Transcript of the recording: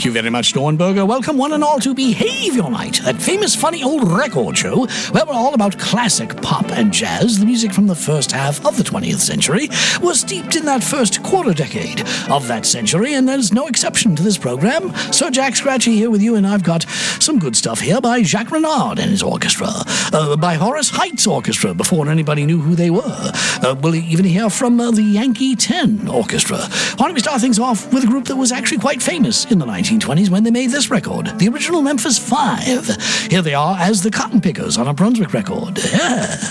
Thank you very much, Dornberger. Welcome one and all to Behavior Night, that famous funny old record show where we're all about classic pop and jazz. The music from the first half of the 20th century was steeped in that first quarter decade of that century, and there's no exception to this program. Sir Jack Scratchy here with you, and I've got some good stuff here by Jacques Renard and his orchestra, by Horace Heidt's orchestra before anybody knew who they were. We'll even hear from the Yankee 10 Orchestra. Why don't we start things off with a group that was actually quite famous in the 1920s when they made this record, the original Memphis 5. Here they are as the Cotton Pickers on a Brunswick record. Yeah.